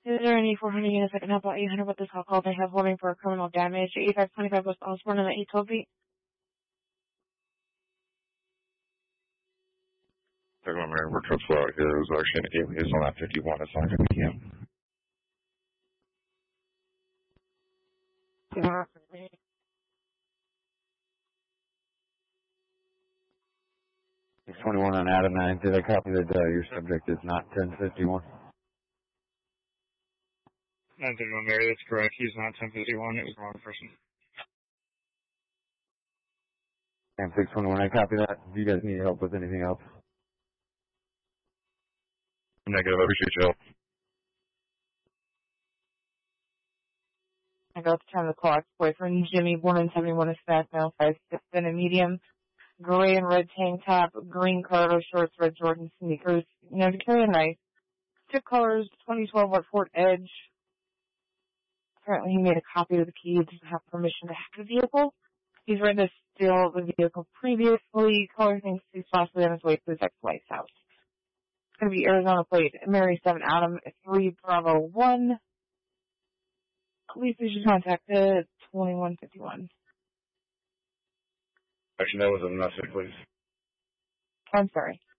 Is there any 400 units that can help out 800 with this call? They have warning for criminal damage. 8525 West Osborne in the 812 beat. Second Mary, we're trucks out here. It was actually an alias on that 51 assigned to PM. It's 21 on Adam 9. Did I copy that your subject is not 1051? 931 Mary, that's correct. He's not 1051. It was the wrong person. And 621, I copy that. Do you guys need help with anything else? Negative, I appreciate your help. I got the time of the clock. Boyfriend Jimmy, born in 71, is fast male, 5'6", been a medium, gray and red tank top, green cargo shorts, red Jordan sneakers. To carry a knife. Tip colors, 2012 at Fort Edge. Apparently he made a copy of the key. He doesn't have permission to hack the vehicle. He's ready to steal the vehicle previously. Caller thinks he's possibly on his way to his ex-wife's house. It's going to be Arizona plate, Mary 7 Adam 3 Bravo 1. Police should contact 2151. Actually, that was a message, please. I'm sorry.